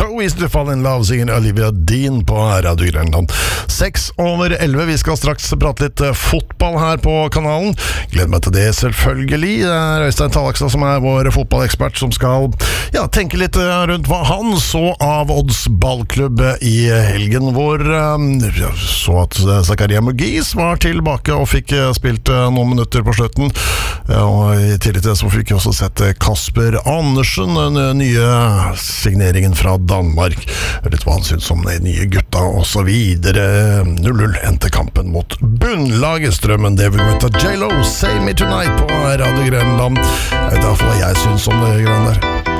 So Easy to Fall in Love, synger Olivia Dean på Radio Grønland. 6:11, vi skal straks prate litt fotball her på kanalen. Gleder meg til det selvfølgelig. Det er Øystein Tallakstad som er vår fotballekspert, som skal tenke litt rundt hva han så av Odds ballklubb i helgen, hvor så at Zakaria Mugiz var tilbake og fikk spilt noen minutter på slutten. Og i tillegg til det så fikk vi også sett Kasper Andersen, den nye signeringen fra Danmark. Litt hva han synes om de nye gutta og så videre. 0-0 endte kampen mot bunnlaget Strømmen. Det vil møte J.Lo, Save Me Tonight på Radio Grønland. Jeg vet ikke hva jeg synes om det greiene der.